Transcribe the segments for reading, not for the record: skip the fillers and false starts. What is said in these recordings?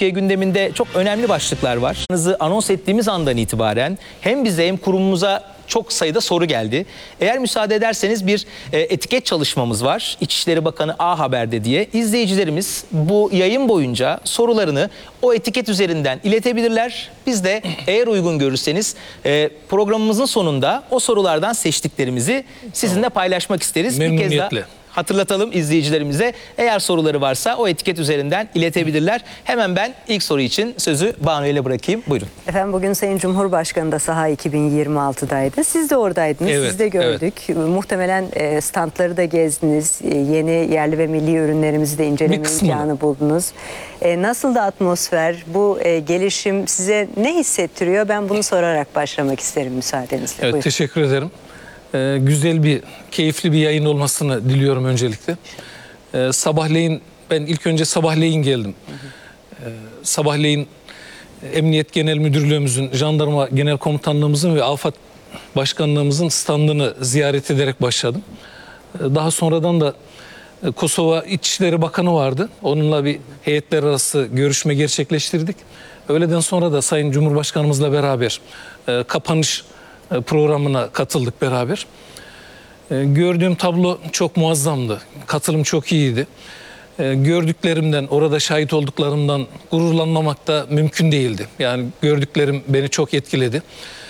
Türkiye gündeminde çok önemli başlıklar var. Anons ettiğimiz andan itibaren hem bize hem kurumumuza çok sayıda soru geldi. Eğer müsaade ederseniz bir etiket çalışmamız var. İçişleri Bakanı A Haber'de diye. İzleyicilerimiz bu yayın boyunca sorularını o etiket üzerinden iletebilirler. Biz de eğer uygun görürseniz programımızın sonunda o sorulardan seçtiklerimizi sizinle paylaşmak isteriz. Memnuniyetle. Bir kez daha hatırlatalım izleyicilerimize. Eğer soruları varsa o etiket üzerinden iletebilirler. Hemen ben ilk soru için sözü Banu ile bırakayım. Buyurun. Efendim bugün Sayın Cumhurbaşkanı da saha 2026'daydı. Siz de oradaydınız. Evet, Siz de gördük. Evet. Muhtemelen standları da gezdiniz. Yeni yerli ve milli ürünlerimizi de inceleme imkanı buldunuz. Nasıl da atmosfer? Bu gelişim size ne hissettiriyor? Ben bunu sorarak başlamak isterim müsaadenizle. Evet, buyurun. teşekkür ederim. Güzel bir, keyifli bir yayın olmasını diliyorum öncelikle. Sabahleyin, ben ilk önce sabahleyin geldim. Sabahleyin Emniyet Genel Müdürlüğümüzün, Jandarma Genel Komutanlığımızın ve AFAD Başkanlığımızın standını ziyaret ederek başladım. Daha sonradan da Kosova İçişleri Bakanı vardı. Onunla bir heyetler arası görüşme gerçekleştirdik. Öğleden sonra da Sayın Cumhurbaşkanımızla beraber kapanış programına katıldık beraber. Gördüğüm tablo çok muazzamdı. Katılım çok iyiydi. Gördüklerimden, orada şahit olduklarımdan gururlanmamak da mümkün değildi. Yani gördüklerim beni çok etkiledi.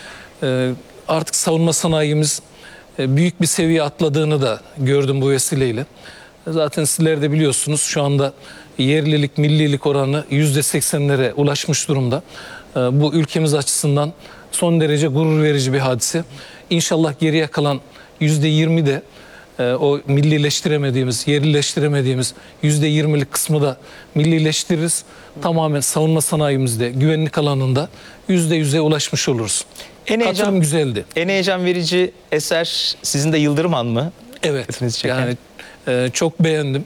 Artık savunma sanayimiz büyük bir seviye atladığını da gördüm bu vesileyle. Zaten sizler de biliyorsunuz şu anda yerlilik, millilik oranı %80'lere ulaşmış durumda. Bu ülkemiz açısından son derece gurur verici bir hadise. İnşallah geriye kalan %20 de o millileştiremediğimiz, yerlileştiremediğimiz %20'lik kısmı da millileştiririz. Tamamen savunma sanayimizde, güvenlik alanında %100'e ulaşmış oluruz. Katılım güzeldi. En heyecan verici eser sizin de Yıldırım Han mı? Evet, yani çok beğendim.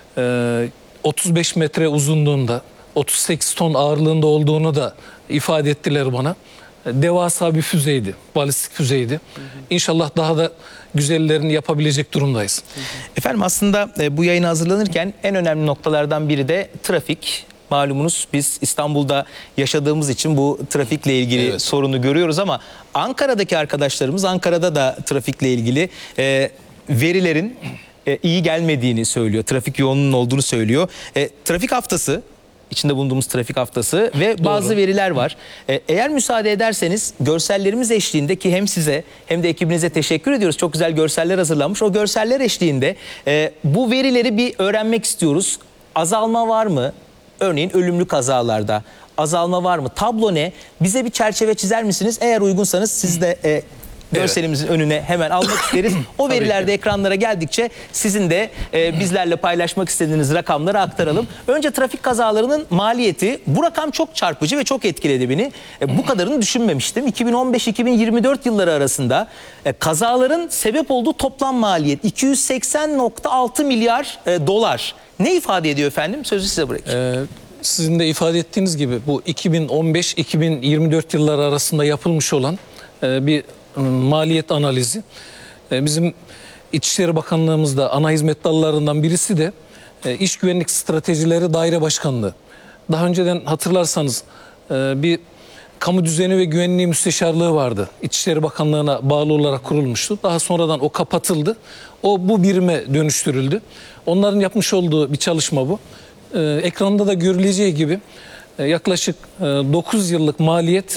35 metre uzunluğunda, 38 ton ağırlığında olduğunu da ifade ettiler bana. Devasa bir füzeydi, balistik füzeydi. İnşallah daha da güzellerini yapabilecek durumdayız. Efendim aslında bu yayına hazırlanırken en önemli noktalardan biri de trafik. Malumunuz biz İstanbul'da yaşadığımız için bu trafikle ilgili sorunu görüyoruz ama Ankara'daki arkadaşlarımız Ankara'da da trafikle ilgili verilerin iyi gelmediğini söylüyor. Trafik yoğunluğunun olduğunu söylüyor. Trafik haftası, içinde bulunduğumuz trafik haftası ve bazı veriler var. Eğer müsaade ederseniz görsellerimiz eşliğinde ki hem size hem de ekibinize teşekkür ediyoruz. Çok güzel görseller hazırlanmış. O görseller eşliğinde bu verileri bir öğrenmek istiyoruz. Azalma var mı? Örneğin ölümlü kazalarda azalma var mı? Tablo ne? Bize bir çerçeve çizer misiniz? Eğer uygunsanız siz de görselimizin önüne hemen almak isteriz. O veriler de ekranlara geldikçe sizin de bizlerle paylaşmak istediğiniz rakamları aktaralım. Önce trafik kazalarının maliyeti. Bu rakam çok çarpıcı ve çok etkiledi beni. Bu kadarını düşünmemiştim. 2015-2024 yılları arasında kazaların sebep olduğu toplam maliyet 280,6 milyar dolar. Ne ifade ediyor efendim? Sözü size bırakayım. Sizin de ifade ettiğiniz gibi bu 2015-2024 yılları arasında yapılmış olan bir maliyet analizi. Bizim İçişleri Bakanlığımızda ana hizmet dallarından birisi de İş Güvenlik Stratejileri Daire Başkanlığı. Daha önceden hatırlarsanız bir Kamu Düzeni ve Güvenliği Müsteşarlığı vardı. İçişleri Bakanlığı'na bağlı olarak kurulmuştu. Daha sonradan o kapatıldı. O bu birime dönüştürüldü. Onların yapmış olduğu bir çalışma bu. Ekranda da görüleceği gibi yaklaşık 9 yıllık maliyet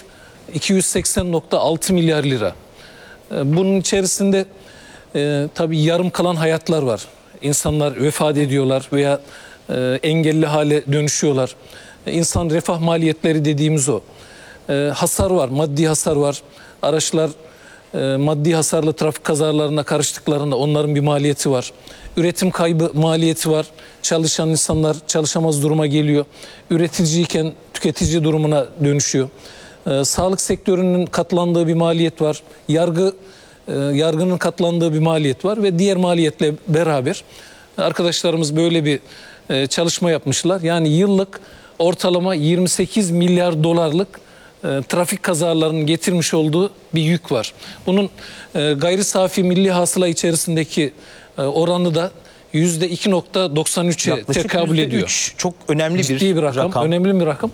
280,6 milyar lira. Bunun içerisinde tabii yarım kalan hayatlar var. İnsanlar vefat ediyorlar veya engelli hale dönüşüyorlar. İnsan refah maliyetleri dediğimiz o. Hasar var, maddi hasar var. Araçlar maddi hasarlı trafik kazalarına karıştıklarında onların bir maliyeti var. Üretim kaybı maliyeti var. Çalışan insanlar çalışamaz duruma geliyor. Üreticiyken tüketici durumuna dönüşüyor. Sağlık sektörünün katlandığı bir maliyet var. Yargının katlandığı bir maliyet var ve diğer maliyetle beraber arkadaşlarımız böyle bir çalışma yapmışlar. Yani yıllık ortalama 28 milyar dolarlık trafik kazalarının getirmiş olduğu bir yük var. Bunun gayri safi milli hasıla içerisindeki oranı da %2,93'e tekabül ediyor. Çok önemli bir rakam. Önemli bir rakam.